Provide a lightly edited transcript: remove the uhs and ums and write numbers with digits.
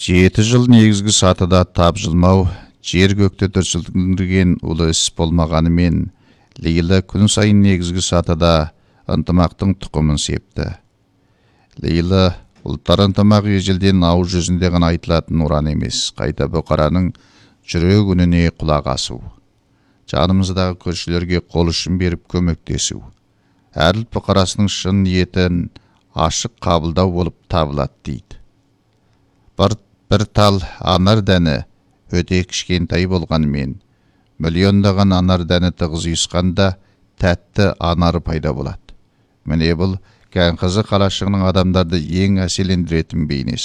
7 жыл негізгі сатыда тапжылмау, жер көкті дүрсілдірген ұлы іс болмағанымен, Лейла күн сайын негізгі сатыда ынтымақтың тұқымын септі. Лейла ұлттар ынтымақ ежелден ау жүзінде ғана айтылатын ұран емес, қайта бұқараның жүрек үніне құлақ асу. Жанымыздағы көршілерге қол ұшын беріп көмектесу. Әр ұлт бұқарасының шын ниетін ашық қабылдау болып табылады дейді. Бір тал анар дәні өте кішкентай болғанымен, миллиондаған анар дәні тығыз ұйысқанда тәтті анары пайда болады. Міне бұл Кәңқызы қалашығының адамдарды ең әселендіретін бейнесі.